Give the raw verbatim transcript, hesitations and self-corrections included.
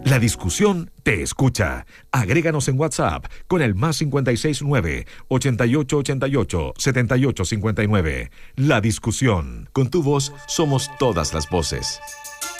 La discusión te escucha. Agréganos en WhatsApp con el más cincuenta y seis nueve, ochenta y ocho ochenta y ocho, setenta y ocho cincuenta y nueve. La discusión. Con tu voz somos todas las voces.